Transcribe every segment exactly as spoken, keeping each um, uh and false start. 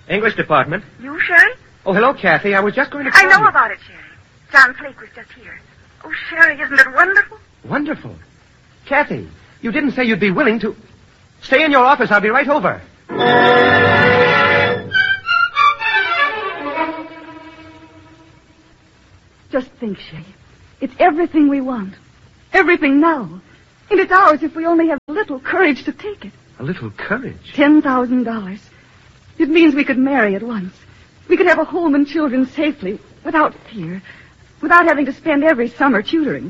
English department. You, Sherry? Oh, hello, Kathy. I was just going to I call know you. about it, Sherry. John Flake was just here. Oh, Sherry, isn't it wonderful? Wonderful. Kathy, you didn't say you'd be willing to... Stay in your office. I'll be right over. Just think, Shay. It's everything we want. Everything now. And it's ours if we only have a little courage to take it. A little courage? Ten thousand dollars. It means we could marry at once. We could have a home and children safely, without fear, without having to spend every summer tutoring.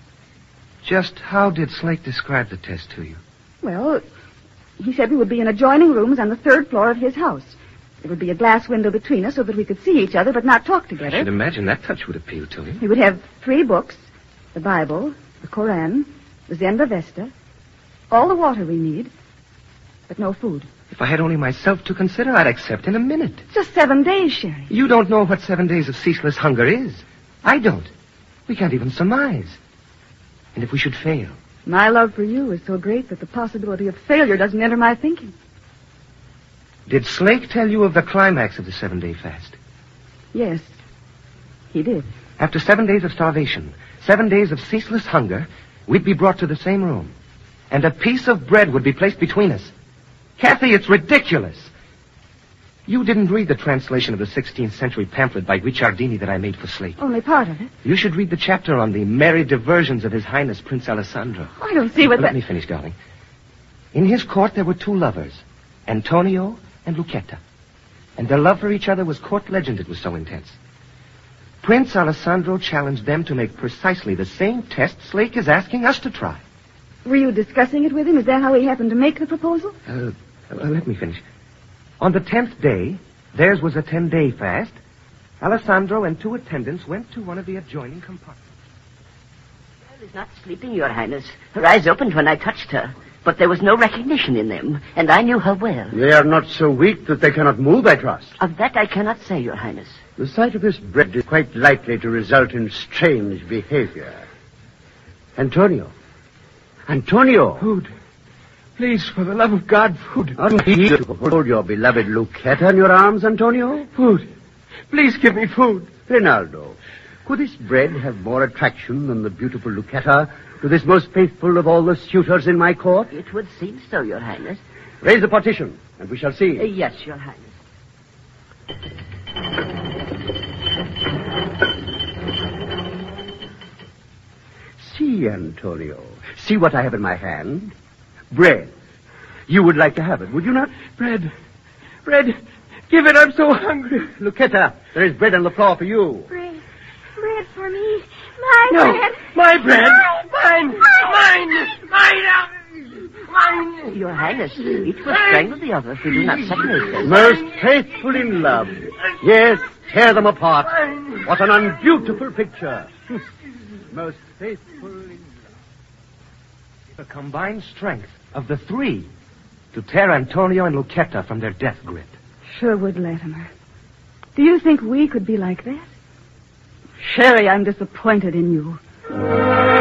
Just how did Slake describe the test to you? Well, he said we would be in adjoining rooms on the third floor of his house. There would be a glass window between us so that we could see each other but not talk together. I should imagine that touch would appeal to him. We would have three books, the Bible, the Koran, the Zenda Vesta, all the water we need, but no food. If I had only myself to consider, I'd accept in a minute. Just seven days, Sherry. You don't know what seven days of ceaseless hunger is. I don't. We can't even surmise. And if we should fail? My love for you is so great that the possibility of failure doesn't enter my thinking. Did Slake tell you of the climax of the seven-day fast? Yes, he did. After seven days of starvation, seven days of ceaseless hunger, we'd be brought to the same room. And a piece of bread would be placed between us. Kathy, it's ridiculous. You didn't read the translation of the sixteenth century pamphlet by Guicciardini that I made for Slake. Only part of it. You should read the chapter on the merry diversions of His Highness Prince Alessandro. I don't see what Let that... me finish, darling. In his court, there were two lovers, Antonio and Lucetta. And their love for each other was court legend. It was so intense. Prince Alessandro challenged them to make precisely the same test Slake is asking us to try. Were you discussing it with him? Is that how he happened to make the proposal? Uh, uh, let me finish. On the tenth day, theirs was a ten-day fast, Alessandro and two attendants went to one of the adjoining compartments. I was not sleeping, Your Highness. Her eyes opened when I touched her, but there was no recognition in them, and I knew her well. They are not so weak that they cannot move, I trust. Of that I cannot say, Your Highness. The sight of this bread is quite likely to result in strange behavior. Antonio. Antonio. Food. Please, for the love of God, food. Aren't you to hold your beloved Lucetta in your arms, Antonio? Food. Please give me food. Rinaldo, could this bread have more attraction than the beautiful Lucetta to this most faithful of all the suitors in my court? It would seem so, Your Highness. Raise the partition, and we shall see. Uh, yes, Your Highness. See, Antonio. See what I have in my hand. Bread. You would like to have it, would you not? Bread. Bread. Give it, I'm so hungry. Lucetta, there is bread on the floor for you. Bread. Bread for me. My No, bread. my bread. Mine. Mine. Mine. Mine. Mine. Your Highness, each will strangle the other if we do not separate them. Most faithful in love. Yes, tear them apart. What an unbeautiful picture. Most faithful in love. The combined strength of the three to tear Antonio and Lucetta from their death grip. Sure would, Latimer. Do you think we could be like that? Sherry, I'm disappointed in you.